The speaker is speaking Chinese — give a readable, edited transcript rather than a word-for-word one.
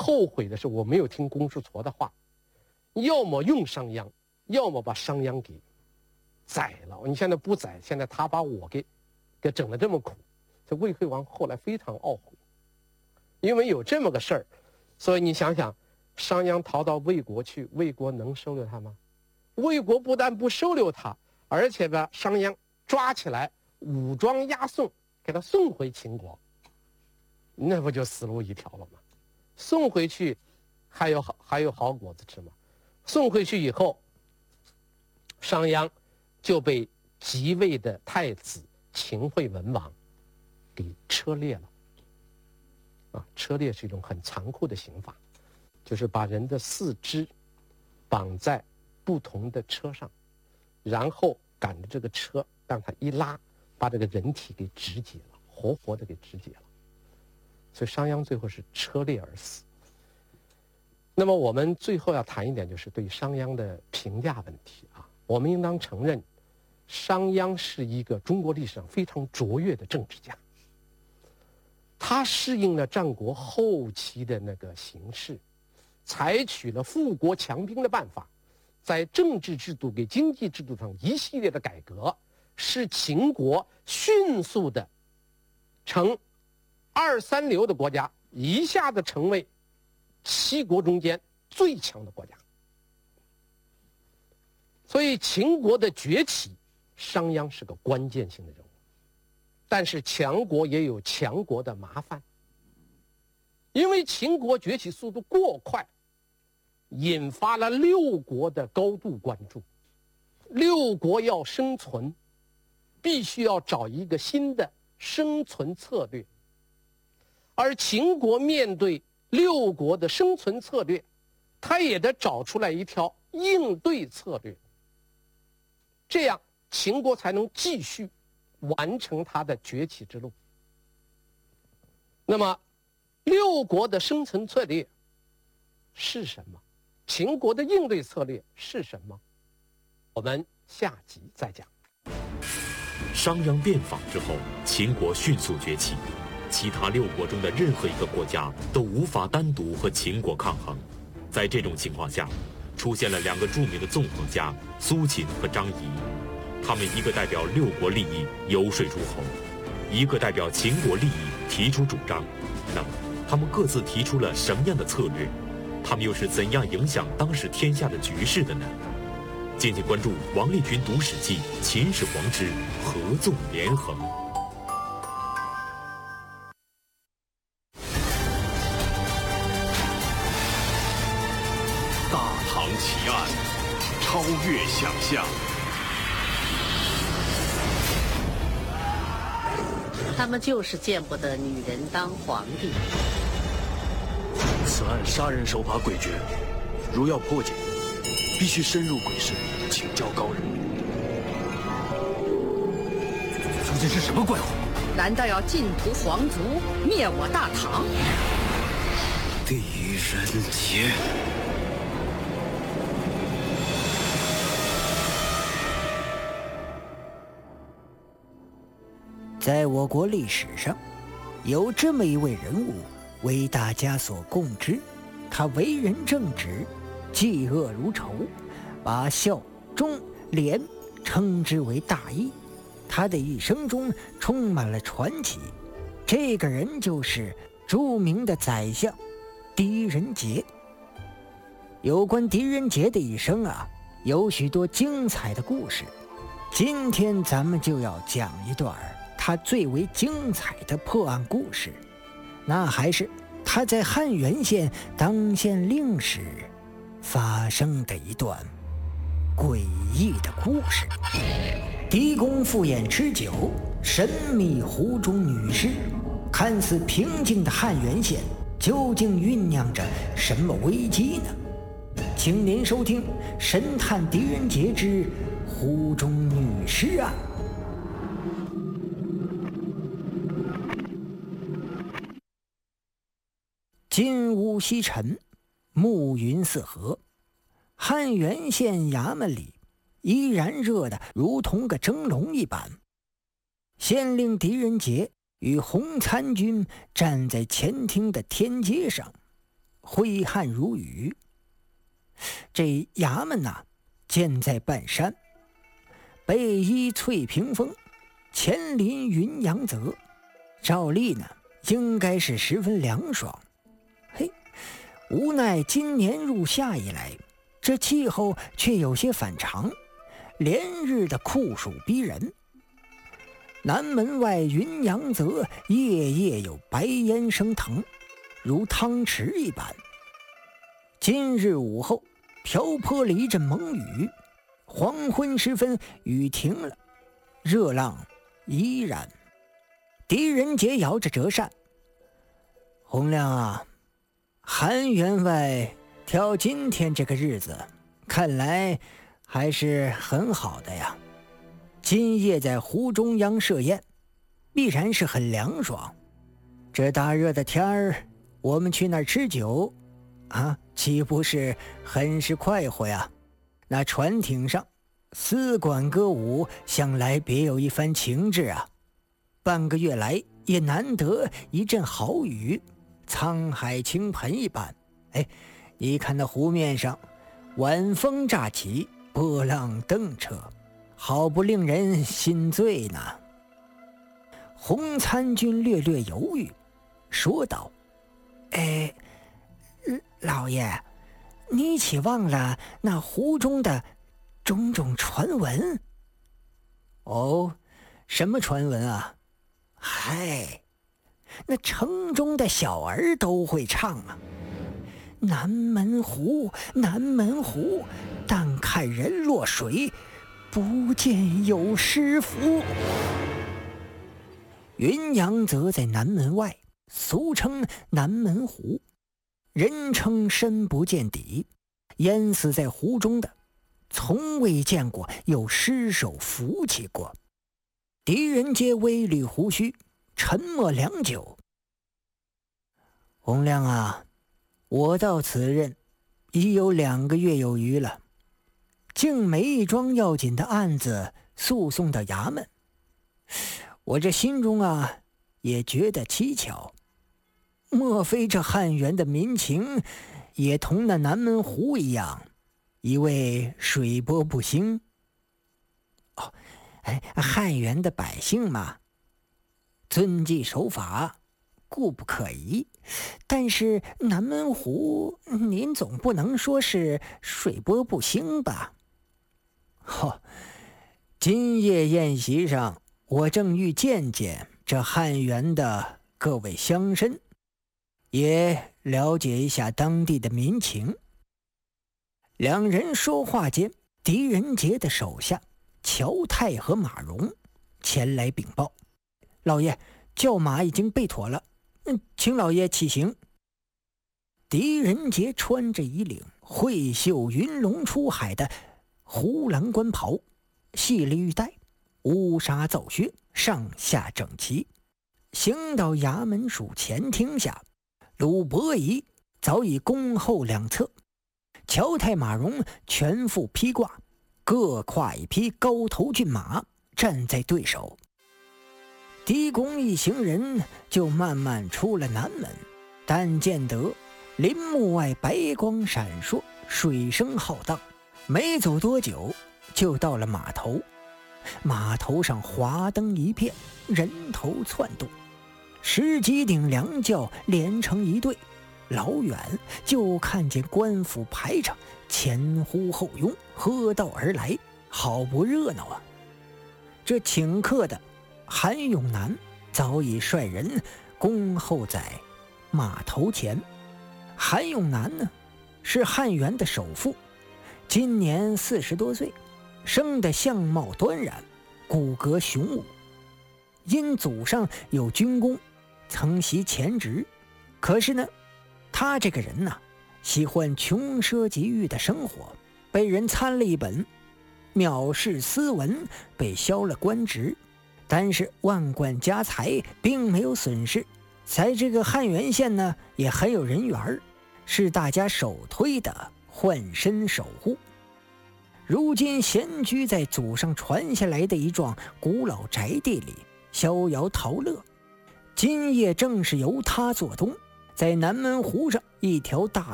后悔的是我没有听公叔痤的话，要么用商鞅，要么把商鞅给宰了。你现在不宰，现在他把我给整得这么苦。这魏惠王后来非常懊悔，因为有这么个事儿，所以你想想，商鞅逃到魏国去，魏国能收留他吗？魏国不但不收留他，而且把商鞅抓起来，武装押送，给他送回秦国，那不就死路一条了吗？送回去还有好果子吃吗？送回去以后，商鞅就被即位的太子秦惠文王给车裂了。车裂是一种很残酷的刑罚，就是把人的四肢绑在不同的车上，然后赶着这个车让它一拉，把这个人体给肢解了，活活的给肢解了。所以商鞅最后是车裂而死。那么我们最后要谈一点，就是对商鞅的评价问题啊。我们应当承认，商鞅是一个中国历史上非常卓越的政治家。他适应了战国后期的那个形势，采取了富国强兵的办法，在政治制度跟经济制度上一系列的改革，使秦国迅速的从二三流的国家一下子成为七国中间最强的国家。所以秦国的崛起，商鞅是个关键性的人物。但是强国也有强国的麻烦，因为秦国崛起速度过快，引发了六国的高度关注。六国要生存，必须要找一个新的生存策略，而秦国面对六国的生存策略，他也得找出来一条应对策略，这样秦国才能继续完成它的崛起之路。那么六国的生存策略是什么？秦国的应对策略是什么？我们下集再讲。 商鞅变法之后，秦国迅速崛起，其他六国中的任何一个国家都无法单独和秦国抗衡。在这种情况下，出现了两个著名的纵横家苏秦和张仪，他们一个代表六国利益游说诸侯，一个代表秦国利益提出主张。那么他们各自提出了什么样的策略？他们又是怎样影响当时天下的局势的呢？敬请关注王立群读史记·秦始皇之合纵连横。 大唐奇案，超越想象。 他们就是见不得女人当皇帝。 此案杀人手法诡谲，如要破解，必须深入鬼市，请教高人。 究竟是什么怪物？ 难道要尽屠皇族，灭我大唐？ 狄仁杰。 在我国历史上，有这么一位人物为大家所共知。他为人正直，嫉恶如仇，把孝、忠、廉称之为大义。他的一生中充满了传奇。这个人就是著名的宰相狄仁杰。有关狄仁杰的一生啊，有许多精彩的故事。今天咱们就要讲一段他最为精彩的破案故事，那还是他在汉源县当县令时发生的一段诡异的故事。狄公赴宴吃酒，神秘湖中女尸，看似平静的汉源县究竟酝酿着什么危机呢？请您收听《神探狄仁杰之湖中女尸案》。金乌西沉，暮云四合，汉源县衙门里依然热得如同个蒸笼一般。县令狄仁杰与洪参军站在前厅的天阶上， 挥汗如雨。这衙门呐，建在半山，北依翠屏峰，前临云阳泽，照例呢应该是十分凉爽。嘿，无奈今年入夏以来，这气候却有些反常，连日的酷暑逼人。南门外云阳泽夜夜有白烟升腾，如汤池一般。今日午后瓢泼了一阵猛雨，黄昏时分雨停了，热浪依然。狄仁杰摇着折扇：洪亮啊，韩员外挑今天这个日子，看来还是很好的呀。今夜在湖中央设宴，必然是很凉爽。这大热的天儿，我们去那儿吃酒啊，岂不是很是快活呀？那船艇上丝管歌舞，想来别有一番情致啊。半个月来也难得一阵好雨，沧海倾盆一般。哎，你看那湖面上晚风乍起，波浪蹬扯，好不令人心醉呢。洪参军略略犹豫，说道：老爷，你岂忘了那湖中的种种传闻？哦，什么传闻啊？嗨，那城中的小儿都会唱啊。南门湖，南门湖，但看人落水，不见有师傅。云阳泽在南门外，俗称南门湖，人称深不见底，淹死在湖中的，从未见过有尸首浮起过。狄仁杰微捋胡须，沉默良久。洪亮啊，我到此任已有2个月有余了，竟没一桩要紧的案子诉讼到衙门，我这心中啊也觉得蹊跷。莫非这汉源的民情也同那南门湖一样，一味水波不兴？哦，汉源的百姓嘛，遵纪守法，固不可疑。但是南门湖，您总不能说是水波不兴吧？今夜宴席上，我正欲见见这汉源的各位乡绅，也了解一下当地的民情。两人说话间，狄仁杰的手下乔泰和马荣前来禀报：老爷，轿马已经备妥了，请老爷起行。狄仁杰穿着一领慧袖云龙出海的湖蓝官袍，细绿玉带，乌纱皂靴，上下整齐，行到衙门署前厅下，鲁伯仪早已恭候两侧，乔泰马荣全副披挂，各跨一匹高头骏马，站在对手。狄公一行人就慢慢出了南门，但见得林木外白光闪烁，水声浩荡，没走多久就到了码头。码头上华灯一片，人头窜动，10几顶凉轿连成一队，老远就看见官府排场前呼后拥，喝道而来，好不热闹啊。这请客的韩永南早已率人恭候在码头前。韩永南呢，是汉源的首富，今年40多岁，生得相貌端然，骨骼雄武。因祖上有军功，曾袭前职，可是呢，他这个人呢，喜欢穷奢极欲的生活，被人参了一本藐视斯文，被削了官职。但是万贯家财并没有损失，在这个汉源县呢，也很有人缘，是大家首推的换身守护。如今闲居在祖上传下来的一幢古老宅地里，逍遥陶乐。今夜正是由他做东， 在南门湖上一条大